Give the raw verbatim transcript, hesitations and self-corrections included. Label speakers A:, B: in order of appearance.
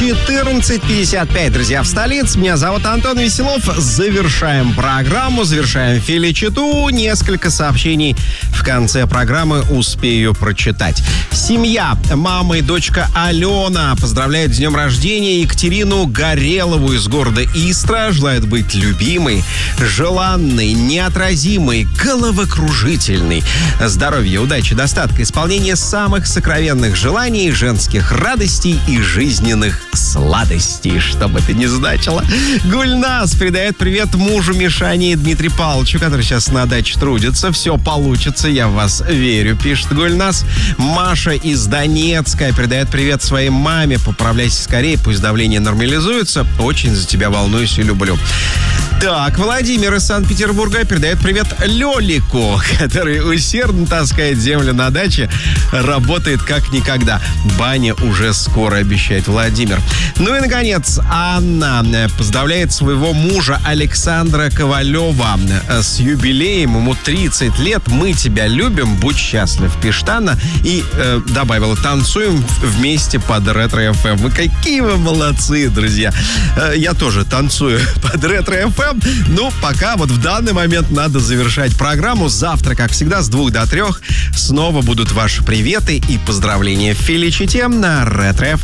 A: четырнадцать пятьдесят пять, друзья, в столице. Меня зовут Антон Веселов. Завершаем программу, завершаем филичету. Несколько сообщений в конце программы успею прочитать. Семья, мама и дочка Алена поздравляют с днем рождения Екатерину Горелову из города Истра. Желают быть любимой, желанной, неотразимой, головокружительной. Здоровья, удачи, достатка, исполнения самых сокровенных желаний, женских радостей и жизненных сладостей, что бы это ни значило. Гульнас передает привет мужу Мишане и Дмитрию Павловичу, который сейчас на даче трудится. Все получится, я в вас верю, пишет Гульнас. Маша из Донецка передает привет своей маме. Поправляйся скорее, пусть давление нормализуется. Очень за тебя волнуюсь и люблю. Так, Владимир из Санкт-Петербурга передает привет Лёлику, который усердно таскает землю на даче, работает как никогда. Баня уже скоро, обещает Владимир. Ну и, наконец, Анна поздравляет своего мужа Александра Ковалева с юбилеем. Ему тридцать лет. Мы тебя любим, будь счастлив, пишет Анна. И э, добавила, танцуем вместе под Ретро-эф эм. Вы какие вы молодцы, друзья. Э, я тоже танцую под Ретро-эф эм. Ну, пока вот в данный момент надо завершать программу. Завтра, как всегда, с двух до трех снова будут ваши приветы и поздравления в Филичете на Ретро-эф эм.